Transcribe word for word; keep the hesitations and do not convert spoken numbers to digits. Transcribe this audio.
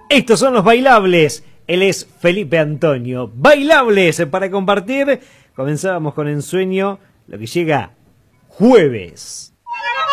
Estos son los bailables. Él es Felipe Antonio. Bailables para compartir. Comenzábamos con Ensueño, lo que llega jueves.